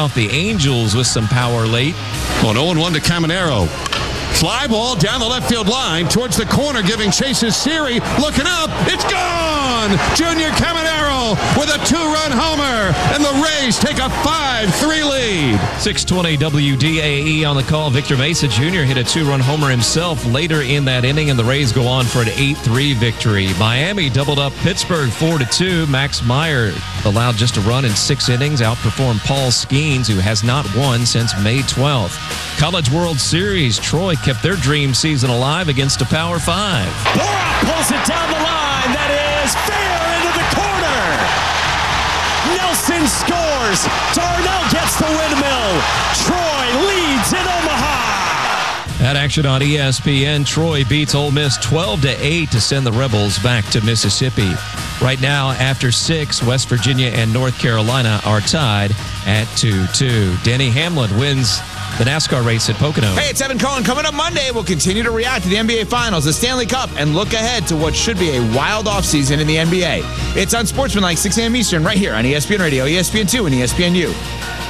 off the Angels with some power late. Oh, 0-1 to Caminero. Fly ball down the left field line towards the corner, giving chases Siri. Looking up, it's gone! Junior Caminero with a 2-run homer, and the Rays take a 5-3 lead. 620 WDAE on the call. Victor Mesa Jr. hit a 2-run homer himself later in that inning, and the Rays go on for an 8-3 victory. Miami doubled up Pittsburgh 4-2. Max Meyer allowed just a run in 6 innings, outperformed Paul Skeens, who has not won since May 12th. College World Series, Troy kept their dream season alive against a Power 5. Bora pulls it down the line. That is fair into the corner. Nelson scores. Darnell gets the windmill. Troy leads in Omaha. At action on ESPN, Troy beats Ole Miss 12-8 to send the Rebels back to Mississippi. Right now, after 6, West Virginia and North Carolina are tied at 2-2. Denny Hamlin wins the NASCAR race at Pocono. Hey, it's Evan Cohen. Coming up Monday, we'll continue to react to the NBA Finals, the Stanley Cup, and look ahead to what should be a wild offseason in the NBA. It's on Sportsmanlike, 6 a.m. Eastern, right here on ESPN Radio, ESPN2, and ESPNU.